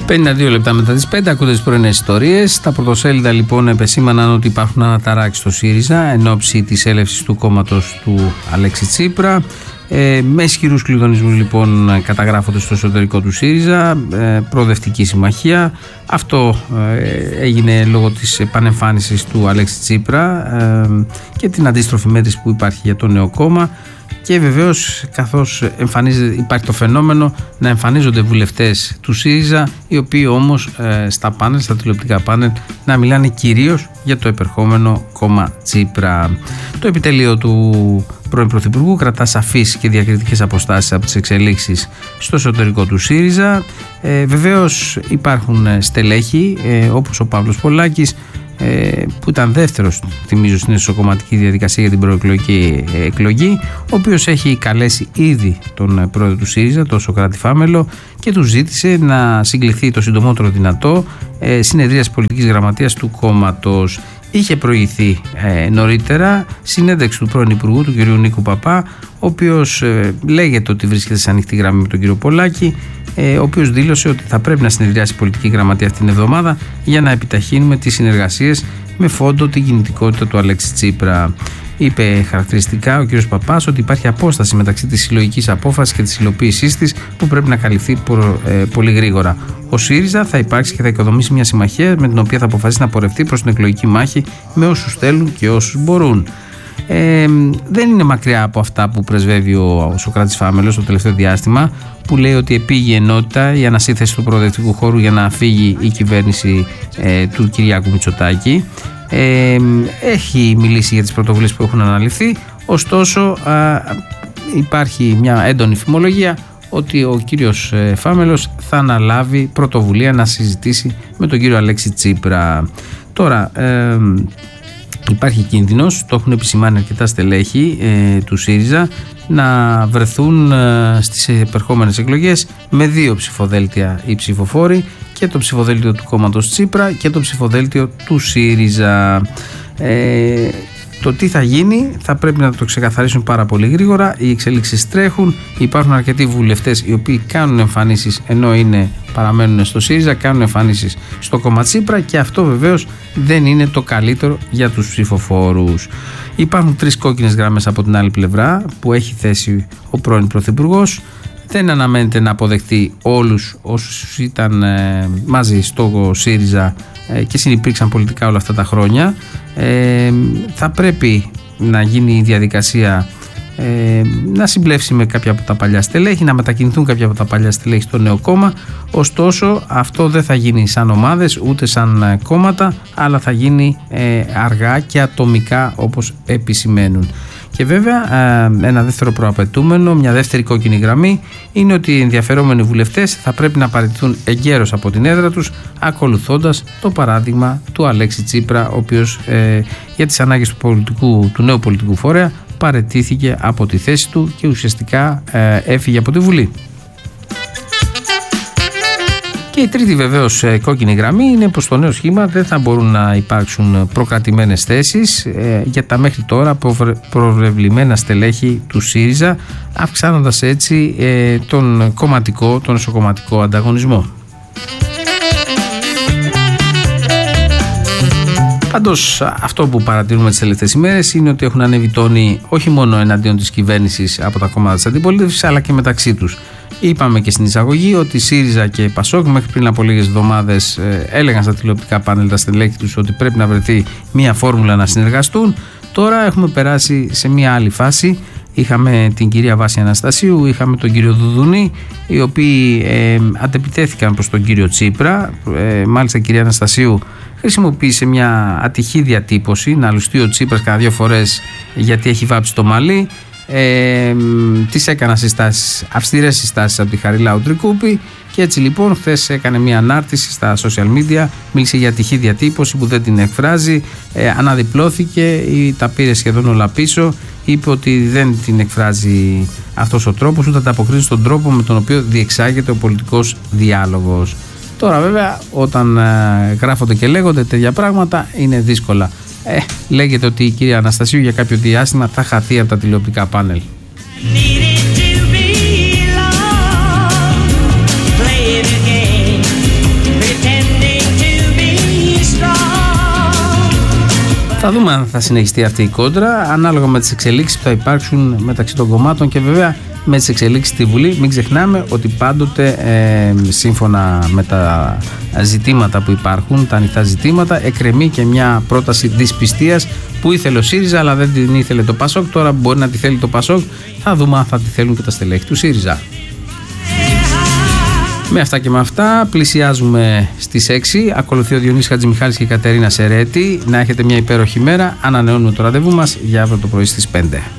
52 λεπτά μετά τις 5 ακούτε τις πρωινές ιστορίες. Τα πρωτοσέλιδα λοιπόν επεσήμαναν ότι υπάρχουν αναταράξεις στο ΣΥΡΙΖΑ εν ώψη της έλευσης του κόμματος του Αλέξη Τσίπρα. Με ισχυρούς κλειδονισμούς λοιπόν καταγράφονται στο εσωτερικό του ΣΥΡΙΖΑ προοδευτική συμμαχία. Αυτό έγινε λόγω της επανεμφάνισης του Αλέξη Τσίπρα και την αντίστροφη μέτρηση που υπάρχει για το νέο κόμμα. Και βεβαίως καθώς υπάρχει το φαινόμενο να εμφανίζονται βουλευτές του ΣΥΡΙΖΑ, οι οποίοι όμως στα πάνελ, στα τηλεοπτικά πάνελ, να μιλάνε κυρίως για το επερχόμενο κόμμα Τσίπρα. Το επιτελείο του πρώην Πρωθυπουργού κρατά σαφείς και διακριτικές αποστάσεις από τις εξελίξεις στο εσωτερικό του ΣΥΡΙΖΑ. Βεβαίως υπάρχουν στελέχη όπως ο Παύλος Πολάκης, που ήταν δεύτερος, θυμίζω, στην εσωκομματική διαδικασία για την προεκλογική εκλογή, ο οποίος έχει καλέσει ήδη τον πρόεδρο του ΣΥΡΙΖΑ, τον Σωκράτη Φάμελο, και του ζήτησε να συγκληθεί το συντομότερο δυνατό συνεδρίαση πολιτικής γραμματείας του κόμματος. Είχε προηγηθεί νωρίτερα συνέντευξη του πρώην Υπουργού, του κ. Νίκου Παπά, ο οποίος λέγεται ότι βρίσκεται σε ανοιχτή γραμμή με τον κ. Πολάκη, ο οποίος δήλωσε ότι θα πρέπει να συνεδριάσει η πολιτική γραμματεία αυτήν την εβδομάδα για να επιταχύνουμε τις συνεργασίες με φόντο την κινητικότητα του Αλέξη Τσίπρα. Είπε χαρακτηριστικά ο κ. Παπάς ότι υπάρχει απόσταση μεταξύ της συλλογικής απόφασης και της υλοποίησής της που πρέπει να καλυφθεί πολύ γρήγορα. Ο ΣΥΡΙΖΑ θα υπάρξει και θα οικοδομήσει μια συμμαχία με την οποία θα αποφασίσει να πορευτεί προς την εκλογική μάχη με όσους θέλουν και όσους μπορούν. Δεν είναι μακριά από αυτά που πρεσβεύει ο Σωκράτης Φάμελος το τελευταίο διάστημα, που λέει ότι επήγει ενότητα η ανασύνθεση του προοδευτικού χώρου για να φύγει η κυβέρνηση του Κυριάκου Μητσοτάκη. Έχει μιλήσει για τις πρωτοβουλίες που έχουν αναλυθεί, ωστόσο υπάρχει μια έντονη φημολογία ότι ο κύριος Φάμελος θα αναλάβει πρωτοβουλία να συζητήσει με τον κύριο Αλέξη Τσίπρα. Τώρα υπάρχει κίνδυνος, το έχουν επισημάνει αρκετά στελέχη του ΣΥΡΙΖΑ, να βρεθούν στις επερχόμενες εκλογές με δύο ψηφοδέλτια οι ψηφοφόροι, και το ψηφοδέλτιο του κόμματος Τσίπρα και το ψηφοδέλτιο του ΣΥΡΙΖΑ. Το τι θα γίνει θα πρέπει να το ξεκαθαρίσουν πάρα πολύ γρήγορα. Οι εξελίξεις τρέχουν. Υπάρχουν αρκετοί βουλευτές οι οποίοι κάνουν εμφανίσεις ενώ παραμένουν στο ΣΥΡΙΖΑ, κάνουν εμφανίσεις στο κόμμα Τσίπρα, και αυτό βεβαίως δεν είναι το καλύτερο για τους ψηφοφόρους. Υπάρχουν 3 κόκκινες γραμμές από την άλλη πλευρά που έχει θέσει ο πρώην Πρωθυπουργός. Δεν αναμένεται να αποδεχτεί όλους όσους ήταν μαζί στο ΣΥΡΙΖΑ και συνυπήρξαν πολιτικά όλα αυτά τα χρόνια. Θα πρέπει να γίνει η διαδικασία να συμπλέψει με κάποια από τα παλιά στελέχη, να μετακινηθούν κάποια από τα παλιά στελέχη στο νέο κόμμα. Ωστόσο αυτό δεν θα γίνει σαν ομάδες ούτε σαν κόμματα, αλλά θα γίνει αργά και ατομικά, όπως επισημαίνουν. Και βέβαια ένα δεύτερο προαπαιτούμενο, μια δεύτερη κόκκινη γραμμή, είναι ότι οι ενδιαφερόμενοι βουλευτές θα πρέπει να παραιτηθούν εγκαίρως από την έδρα τους, ακολουθώντας το παράδειγμα του Αλέξη Τσίπρα, ο οποίος για τις ανάγκες του νέου πολιτικού φορέα παραιτήθηκε από τη θέση του και ουσιαστικά έφυγε από τη Βουλή. Και η τρίτη βεβαίως κόκκινη γραμμή είναι πως στο νέο σχήμα δεν θα μπορούν να υπάρξουν προκρατημένες θέσεις για τα μέχρι τώρα προβλεβλημένα στελέχη του ΣΥΡΙΖΑ, αυξάνοντας έτσι τον εσωκομματικό ανταγωνισμό. Πάντως αυτό που παρατηρούμε τις τελευταίες ημέρες είναι ότι έχουν ανέβει τόνοι όχι μόνο εναντίον της κυβέρνησης από τα κόμματα της αντιπολίτευσης, αλλά και μεταξύ τους. Είπαμε και στην εισαγωγή ότι ΣΥΡΙΖΑ και ΠΑΣΟΚ μέχρι πριν από λίγες εβδομάδες έλεγαν στα τηλεοπτικά πάνελ τα στελέχη τους ότι πρέπει να βρεθεί μια φόρμουλα να συνεργαστούν. Τώρα έχουμε περάσει σε μια άλλη φάση. Είχαμε την κυρία Βάση Αναστασίου, είχαμε τον κύριο Δουδουνή, οι οποίοι αντεπιτέθηκαν προς τον κύριο Τσίπρα. Μάλιστα η κυρία Αναστασίου χρησιμοποίησε μια ατυχή διατύπωση, να λουστεί ο Τσίπρας κάνα 2 φορές γιατί έχει βάψει το μαλλί. Της έκανα αυστηρές συστάσεις από τη Χαριλάου Τρικούπη, και έτσι λοιπόν χθες έκανε μια ανάρτηση στα social media, μίλησε για ατυχή διατύπωση που δεν την εκφράζει, αναδιπλώθηκε, τα πήρε σχεδόν όλα πίσω, είπε ότι δεν την εκφράζει αυτός ο τρόπος, ούτε ανταποκρίνεται στον τρόπο με τον οποίο διεξάγεται ο πολιτικός διάλογος. Τώρα βέβαια όταν γράφονται και λέγονται τέτοια πράγματα είναι δύσκολα. Λέγεται ότι η κυρία Αναστασίου για κάποιο διάστημα θα χαθεί από τα τηλεοπτικά πάνελ. Θα δούμε αν θα συνεχιστεί αυτή η κόντρα, ανάλογα με τις εξελίξεις που θα υπάρξουν μεταξύ των κομμάτων και βέβαια με τις εξελίξεις στη Βουλή. Μην ξεχνάμε ότι πάντοτε σύμφωνα με τα ζητήματα που υπάρχουν, τα ανοιχτά ζητήματα, εκκρεμεί και μια πρόταση δυσπιστίας που ήθελε ο ΣΥΡΙΖΑ αλλά δεν την ήθελε το ΠΑΣΟΚ. Τώρα μπορεί να τη θέλει το ΠΑΣΟΚ, θα δούμε αν θα τη θέλουν και τα στελέχη του ΣΥΡΙΖΑ. Με αυτά και με αυτά πλησιάζουμε στις 6. Ακολουθεί ο Διονύσης Χατζημιχάλης και η Κατερίνα Σερέτη. Να έχετε μια υπέροχη μέρα. Ανανεώνουμε το ραντεβού μας για αύριο το πρωί στις 5.